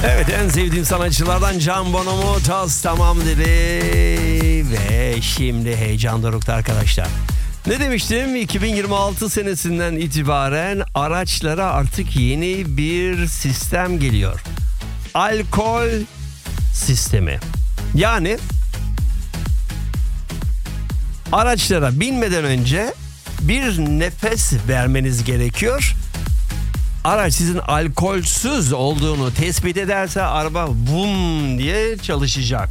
Evet, en sevdiğim sanatçılardan Can Bonomo tas tamam dedi. Ve şimdi heyecan dorukta arkadaşlar. Ne demiştim? 2026 senesinden itibaren araçlara artık yeni bir sistem geliyor. Alkol sistemi. Yani araçlara binmeden önce bir nefes vermeniz gerekiyor. Araç sizin alkolsüz olduğunu tespit ederse araba bum diye çalışacak.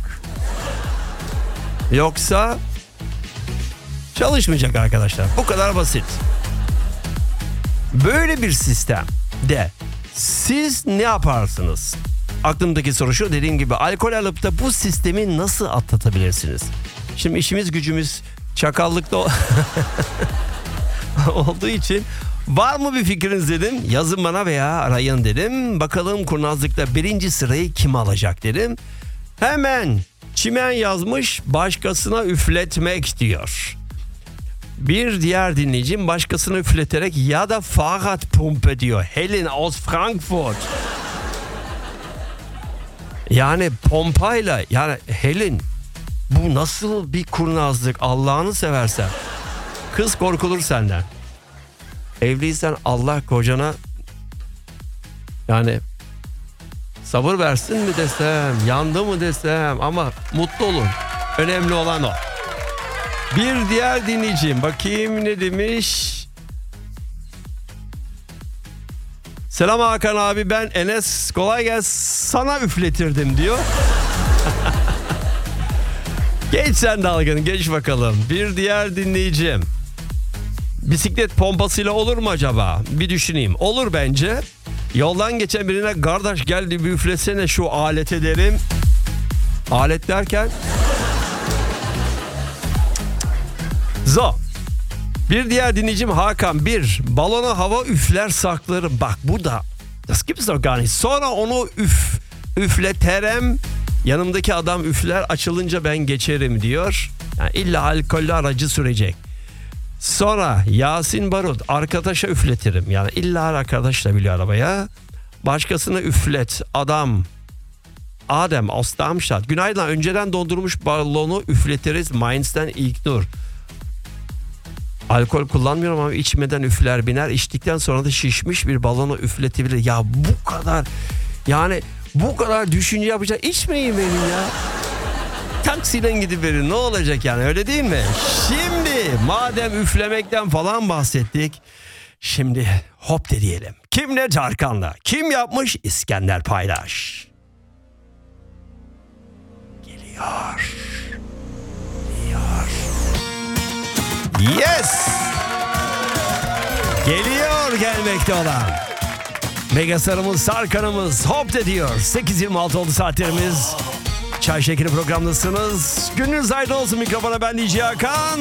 Yoksa çalışmayacak arkadaşlar. Bu kadar basit. Böyle bir sistemde siz ne yaparsınız? Aklımdaki soru şu, dediğim gibi alkol alıp da bu sistemi nasıl atlatabilirsiniz? Şimdi işimiz gücümüz çakallıkta olduğu için var mı bir fikriniz dedim. Yazın bana veya arayın dedim. Bakalım kurnazlıkta birinci sırayı kim alacak dedim. Hemen Çimen yazmış, başkasına üfletmek diyor. Bir diğer dinleyicim başkasına üfleterek ya da Fahrradpumpe diyor. Helen aus Frankfurt. Yani pompayla, yani Helen, bu nasıl bir kurnazlık Allah'ını seversen. Kız korkulur senden. Evliysen Allah kocana yani sabır versin mi desem, yandı mı desem, ama mutlu olun. Önemli olan o. Bir diğer dinleyicim bakayım ne demiş. Selam Hakan abi, ben Enes, kolay gelsin, sana üfletirdim diyor. Geç sen dalganı, geç bakalım. Bir diğer dinleyicim. Bisiklet pompasıyla olur mu acaba? Bir düşüneyim. Olur bence. Yoldan geçen birine kardeş geldi bir üflesene şu alete derim. Alet derken? Bir diğer dinleyicim Hakan. Balona hava üfler saklarım. Bak bu da. Das gibt's doch gar nicht. Sonra onu üfleterem. Yanımdaki adam üfler, açılınca ben geçerim diyor. Yani illa alkollü aracı sürecek. Sonra Yasin Barut, arkadaşa üfletirim. Yani illa arkadaşla biliyor arabaya. Başkasına üflet. Adem aus Darmstadt. Günaydın, önceden dondurmuş balonu üfletiriz. Mainz'ten İlknur. Alkol kullanmıyorum ama içmeden üfler biner. İçtikten sonra da şişmiş bir balonu üfletebilir. Ya bu kadar, yani bu kadar düşünce yapacak, içmeyin benim ya. Taksiden gidiverin, ne olacak yani, öyle değil mi? Şimdi madem üflemekten falan bahsettik, şimdi hop de diyelim. Kimle Tarkan'la? Kim yapmış? İskender Paylaş. Geliyor. Yes! Geliyor gelmekte olan. Megastarımız, Sarkan'ımız hop de diyor. 8.26 oldu saatlerimiz. Çay Şekeri programdasınız. Gününüz aydın olsun. Mikrofona ben DJ Hakan.